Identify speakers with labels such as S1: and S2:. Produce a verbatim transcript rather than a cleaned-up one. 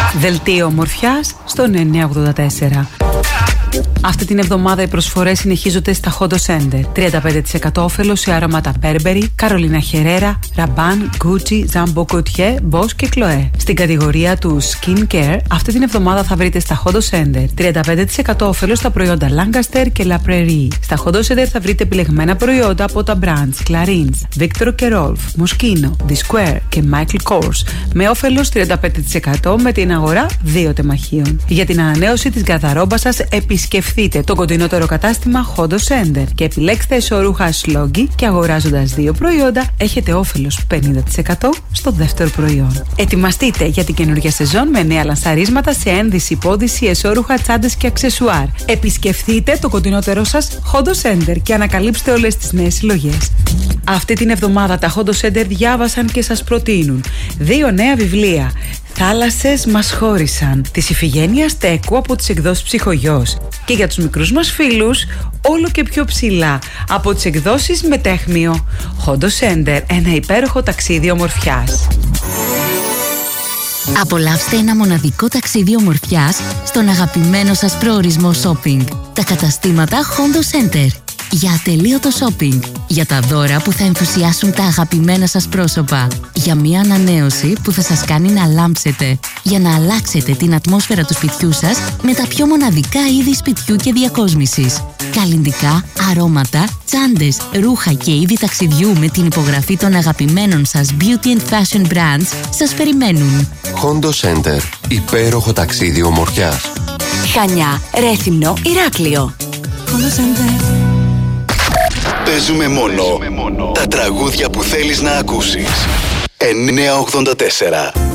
S1: Δελτίο ομορφιάς στον εννιακόσια ογδόντα τέσσερα. Αυτή την εβδομάδα οι προσφορές συνεχίζονται στα Hondo Center. τριάντα πέντε τοις εκατό όφελος σε άρωματα Burberry, Carolina Herrera, Rabanne, Gucci, Jumbo Gaultier, Boss και Chloé. Στην κατηγορία του Skin Care, αυτή την εβδομάδα θα βρείτε στα Hondo Center τριάντα πέντε τοις εκατό όφελος στα προϊόντα Lancaster και La Prairie. Στα Hondo Center θα βρείτε επιλεγμένα προϊόντα από τα brands Clarins, Victor και Rolf, Moschino, The Square και Michael Kors με όφελος τριάντα πέντε τοις εκατό με την αγορά δύο τεμαχίων. Για την ανανέωση της γκαρδαρόμπας σας, επισκεφθείτε το κοντινότερο κατάστημα Hondo Center και επιλέξτε εσώρουχα Sloggy και αγοράζοντας δύο προϊόντα έχετε όφελος πενήντα τοις εκατό στο δεύτερο προϊόν. Ετοιμαστείτε για την καινούργια σεζόν με νέα λανσαρίσματα σε ένδυση, πώδυση, εσώρουχα, τσάντες και αξεσουάρ. Επισκεφθείτε το κοντινότερό σας Hondo Center και ανακαλύψτε όλες τις νέες συλλογές. Αυτή την εβδομάδα τα Hondo Center διάβασαν και σας προτείνουν δύο νέα βιβλία. Θάλασσες μας χώρισαν της Ιφηγένειας Τέκου από τις εκδόσεις Ψυχογιός και για τους μικρούς μας φίλους όλο και πιο ψηλά από τις εκδόσεις Μετέχμιο. Hondo Center, ένα υπέροχο ταξίδι ομορφιάς.
S2: Απολαύστε ένα μοναδικό ταξίδι ομορφιάς στον αγαπημένο σας προορισμό shopping. Τα καταστήματα Hondo Center. Για ατελείωτο shopping, για τα δώρα που θα ενθουσιάσουν τα αγαπημένα σας πρόσωπα, για μια ανανέωση που θα σας κάνει να λάμψετε, για να αλλάξετε την ατμόσφαιρα του σπιτιού σας με τα πιο μοναδικά είδη σπιτιού και διακόσμησης. Καλλυντικά, αρώματα, τσάντες, ρούχα και είδη ταξιδιού με την υπογραφή των αγαπημένων σας beauty and fashion brands σας περιμένουν.
S3: Hondo Center. Υπέροχο ταξίδι ομορφιάς.
S2: Χανιά, Ρέθυμνο, Ηράκλειο.
S4: Hondo Center.
S5: Παίζουμε μόνο τα τραγούδια που θέλεις να ακούσεις. εννιακόσια ογδόντα τέσσερα